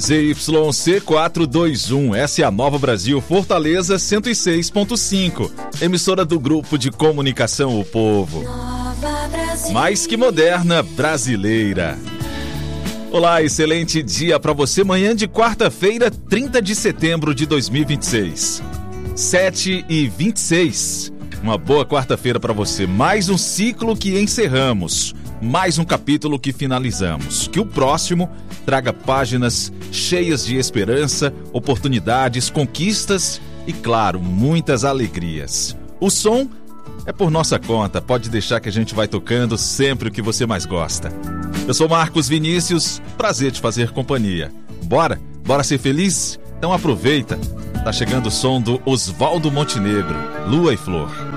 ZYC 421, essa é a Nova Brasil, Fortaleza 106.5, emissora do Grupo de Comunicação O Povo. Mais que moderna, brasileira. Olá, excelente dia para você, manhã de quarta-feira, 30 de setembro de 2026, 7h26. Uma boa quarta-feira para você, mais um ciclo que encerramos, mais um capítulo que finalizamos. Que o próximo traga páginas cheias de esperança, oportunidades, conquistas e, claro, muitas alegrias. O som é por nossa conta, pode deixar que a gente vai tocando sempre o que você mais gosta. Eu sou Marcos Vinícius, prazer te fazer companhia. Bora ser feliz? Então aproveita, tá chegando o som do Oswaldo Montenegro, Lua e Flor.